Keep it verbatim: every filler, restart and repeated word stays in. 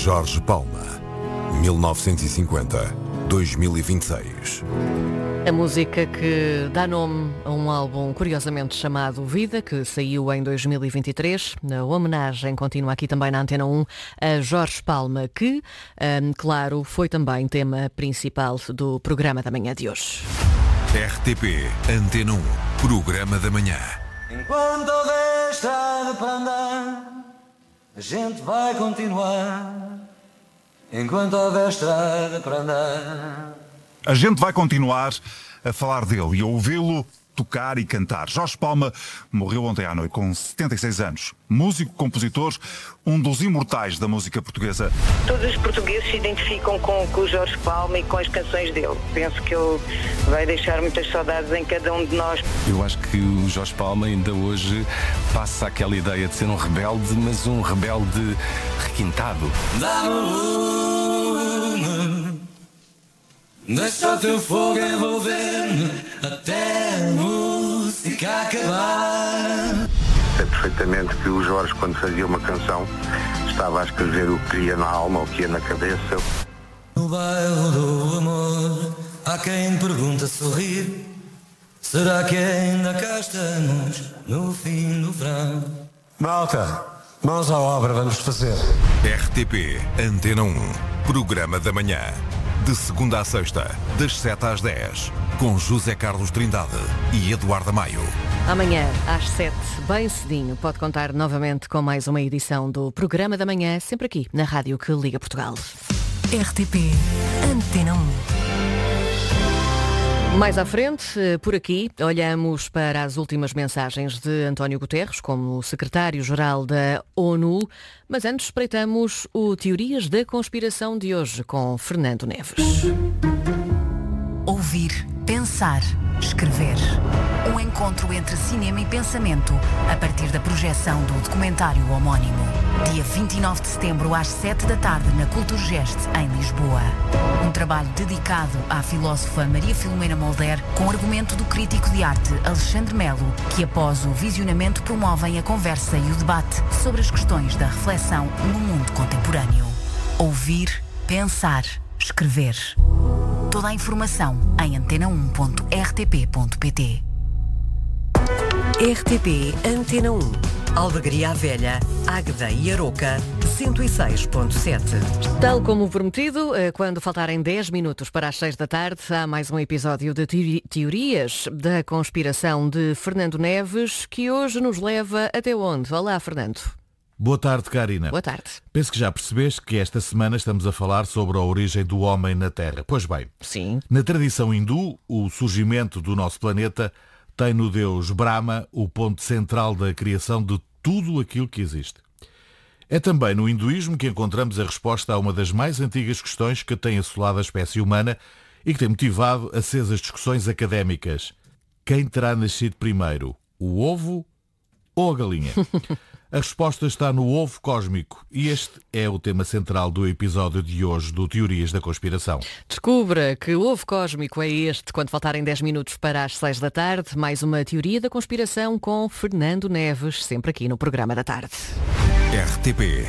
Jorge Palma, mil novecentos e cinquenta a dois mil e vinte e seis. A música que dá nome a um álbum curiosamente chamado Vida, que saiu em dois mil e vinte e três. A homenagem continua aqui também na Antena um a Jorge Palma, que, hum, claro, foi também tema principal do programa da manhã de hoje. R T P Antena um, programa da manhã. Enquanto houver estrada para andar, a gente vai continuar. Enquanto houver estrada para andar, a gente vai continuar a falar dele e a ouvi-lo tocar e cantar. Jorge Palma morreu ontem à noite com setenta e seis anos. Músico, compositor, um dos imortais da música portuguesa. Todos os portugueses se identificam com, com o Jorge Palma e com as canções dele. Penso que ele vai deixar muitas saudades em cada um de nós. Eu acho que o Jorge Palma ainda hoje passa aquela ideia de ser um rebelde, mas um rebelde requintado. Dá-me lume, deixa o teu fogo envolver-me até a música acabar. Sei perfeitamente que o Jorge, quando fazia uma canção, estava a escrever o que ia na alma, o que ia na cabeça. No bairro do amor, há quem pergunta sorrir, será que ainda cá estamos no fim do verão? Malta, mãos à obra, vamos fazer. R T P Antena um, programa da manhã. De segunda a sexta, das sete às dez, com José Carlos Trindade e Eduardo Maio. Amanhã, às sete, bem cedinho, pode contar novamente com mais uma edição do Programa da Manhã, sempre aqui, na rádio que liga Portugal. R T P Antena um. Mais à frente, por aqui, olhamos para as últimas mensagens de António Guterres como secretário-geral da ONU, mas antes espreitamos o Teorias da Conspiração de hoje com Fernando Neves. Ouvir, pensar, escrever. Um encontro entre cinema e pensamento a partir da projeção do documentário homónimo. Dia vinte e nove de setembro às sete da tarde na Culturgest, em Lisboa. Um trabalho dedicado à filósofa Maria Filomena Mulder, com argumento do crítico de arte Alexandre Melo, que após o visionamento promovem a conversa e o debate sobre as questões da reflexão no mundo contemporâneo. Ouvir, pensar, escrever. Toda a informação em antena um ponto r t p ponto p t. R T P Antena um. Albergaria à Velha, Águeda e Aroca, cento e seis ponto sete. Tal como prometido, quando faltarem dez minutos para as seis da tarde, há mais um episódio de Teorias da Conspiração de Fernando Neves, que hoje nos leva até onde? Olá, Fernando. Boa tarde, Karina. Boa tarde. Penso que já percebeste que esta semana estamos a falar sobre a origem do homem na Terra. Pois bem, sim. Na tradição hindu, o surgimento do nosso planeta tem no deus Brahma o ponto central da criação de tudo aquilo que existe. É também no hinduísmo que encontramos a resposta a uma das mais antigas questões que tem assolado a espécie humana e que tem motivado acesas discussões académicas. Quem terá nascido primeiro, o ovo ou a galinha? A resposta está no ovo cósmico e este é o tema central do episódio de hoje do Teorias da Conspiração. Descubra que o ovo cósmico é este quando faltarem dez minutos para as seis da tarde. Mais uma Teoria da Conspiração com Fernando Neves, sempre aqui no programa da tarde. R T P